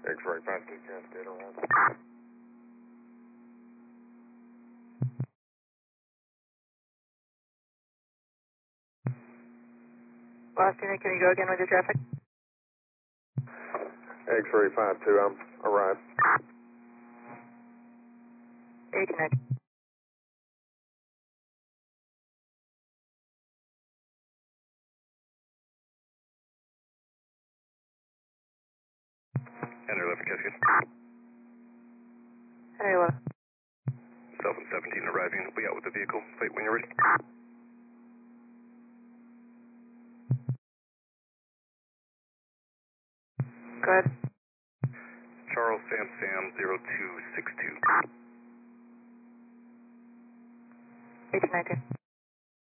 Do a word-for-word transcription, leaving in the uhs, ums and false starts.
X-ray five two Cascade around. Lost unit, can you go again with your traffic? X-ray five two, I'm arrived. A connect. Enter eleven Cascade. Henry eleven. seven seventeen arriving. Be out with the vehicle. Wait when you're ready. Go ahead. Charles Sam Sam zero two six two. H nineteen.